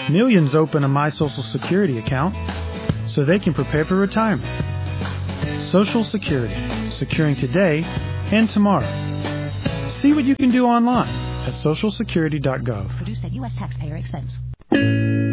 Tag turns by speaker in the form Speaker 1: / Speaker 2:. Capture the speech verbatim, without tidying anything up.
Speaker 1: Millions open a My Social Security account so they can prepare for retirement. Social Security, securing today and tomorrow. See what you can do online at social security dot gov.
Speaker 2: Produced at U S taxpayer expense.